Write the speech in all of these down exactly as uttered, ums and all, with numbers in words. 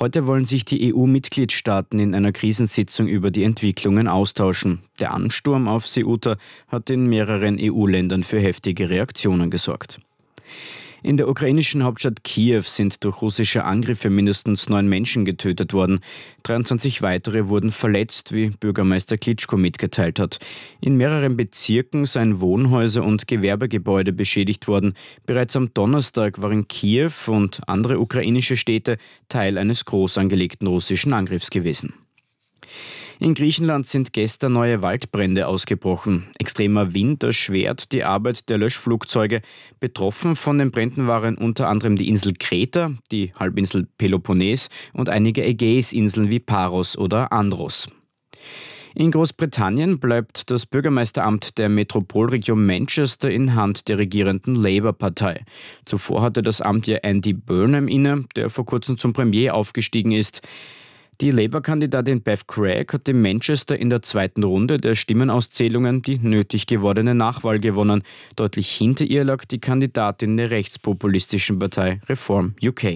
Heute wollen sich die E U-Mitgliedstaaten in einer Krisensitzung über die Entwicklungen austauschen. Der Ansturm auf Ceuta hat in mehreren E U-Ländern für heftige Reaktionen gesorgt. In der ukrainischen Hauptstadt Kiew sind durch russische Angriffe mindestens neun Menschen getötet worden. dreiundzwanzig weitere wurden verletzt, wie Bürgermeister Klitschko mitgeteilt hat. In mehreren Bezirken seien Wohnhäuser und Gewerbegebäude beschädigt worden. Bereits am Donnerstag waren Kiew und andere ukrainische Städte Teil eines groß angelegten russischen Angriffs gewesen. In Griechenland sind gestern neue Waldbrände ausgebrochen. Extremer Wind erschwert die Arbeit der Löschflugzeuge. Betroffen von den Bränden waren unter anderem die Insel Kreta, die Halbinsel Peloponnes und einige Ägäisinseln wie Paros oder Andros. In Großbritannien bleibt das Bürgermeisteramt der Metropolregion Manchester in Hand der regierenden Labour-Partei. Zuvor hatte das Amt ja Andy Burnham inne, der vor kurzem zum Premier aufgestiegen ist. Die Labour-Kandidatin Bev Craig hat in Manchester in der zweiten Runde der Stimmenauszählungen die nötig gewordene Nachwahl gewonnen. Deutlich hinter ihr lag die Kandidatin der rechtspopulistischen Partei Reform U K.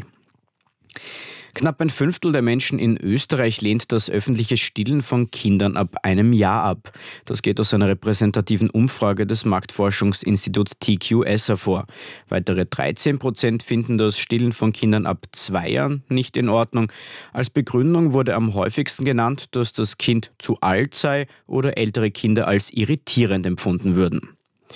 Knapp ein Fünftel der Menschen in Österreich lehnt das öffentliche Stillen von Kindern ab einem Jahr ab. Das geht aus einer repräsentativen Umfrage des Marktforschungsinstituts T Q S hervor. Weitere dreizehn Prozent finden das Stillen von Kindern ab zwei Jahren nicht in Ordnung. Als Begründung wurde am häufigsten genannt, dass das Kind zu alt sei oder ältere Kinder als irritierend empfunden würden.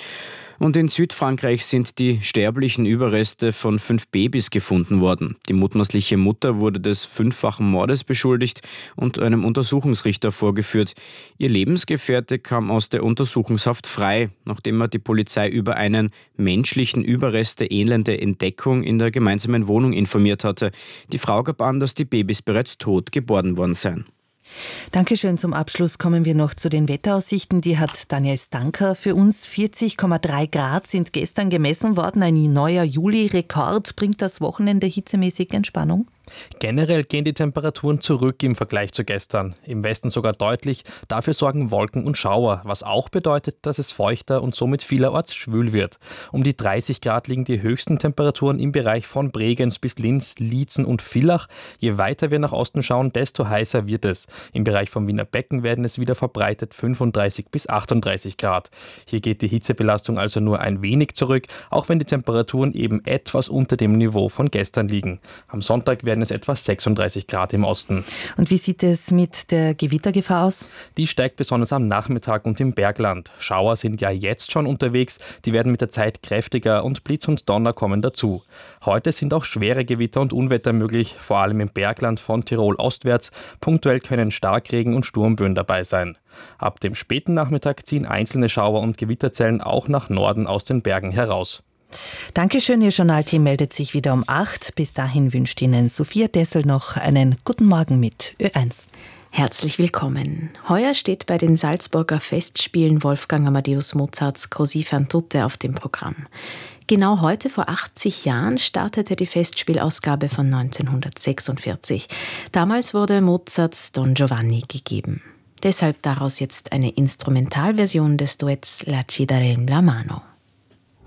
Und in Südfrankreich sind die sterblichen Überreste von fünf Babys gefunden worden. Die mutmaßliche Mutter wurde des fünffachen Mordes beschuldigt und einem Untersuchungsrichter vorgeführt. Ihr Lebensgefährte kam aus der Untersuchungshaft frei, nachdem er die Polizei über einen menschlichen Überreste ähnelnde Entdeckung in der gemeinsamen Wohnung informiert hatte. Die Frau gab an, dass die Babys bereits tot geboren worden seien. Dankeschön. Zum Abschluss kommen wir noch zu den Wetteraussichten. Die hat Daniel Stanker für uns. vierzig Komma drei Grad sind gestern gemessen worden. Ein neuer Juli-Rekord. Bringt das Wochenende hitzemäßig Entspannung? Generell gehen die Temperaturen zurück im Vergleich zu gestern. Im Westen sogar deutlich. Dafür sorgen Wolken und Schauer, was auch bedeutet, dass es feuchter und somit vielerorts schwül wird. Um die dreißig Grad liegen die höchsten Temperaturen im Bereich von Bregenz bis Linz, Liezen und Villach. Je weiter wir nach Osten schauen, desto heißer wird es. Im Bereich vom Wiener Becken werden es wieder verbreitet fünfunddreißig bis achtunddreißig Grad. Hier geht die Hitzebelastung also nur ein wenig zurück, auch wenn die Temperaturen eben etwas unter dem Niveau von gestern liegen. Am Sonntag werden es etwa sechsunddreißig Grad im Osten. Und wie sieht es mit der Gewittergefahr aus? Die steigt besonders am Nachmittag und im Bergland. Schauer sind ja jetzt schon unterwegs, die werden mit der Zeit kräftiger und Blitz und Donner kommen dazu. Heute sind auch schwere Gewitter und Unwetter möglich, vor allem im Bergland von Tirol ostwärts. Punktuell können Starkregen und Sturmböen dabei sein. Ab dem späten Nachmittag ziehen einzelne Schauer und Gewitterzellen auch nach Norden aus den Bergen heraus. Dankeschön, Ihr Journalteam meldet sich wieder um acht. Bis dahin wünscht Ihnen Sophia Dessel noch einen guten Morgen mit Ö eins. Herzlich willkommen. Heuer steht bei den Salzburger Festspielen Wolfgang Amadeus Mozarts Così fan tutte auf dem Programm. Genau heute vor achtzig Jahren startete die Festspielausgabe von neunzehnhundertsechsundvierzig. Damals wurde Mozarts Don Giovanni gegeben. Deshalb daraus jetzt eine Instrumentalversion des Duetts La ci darem la mano.